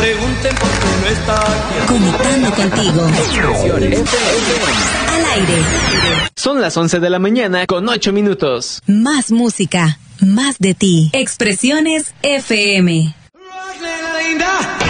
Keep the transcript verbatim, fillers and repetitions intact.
Pregunten por qué no está aquí. Conectando contigo. Expresiones F M. Al aire. Son las once de la mañana con ocho minutos. Más música, más de ti. Expresiones F M. Rock, nena linda.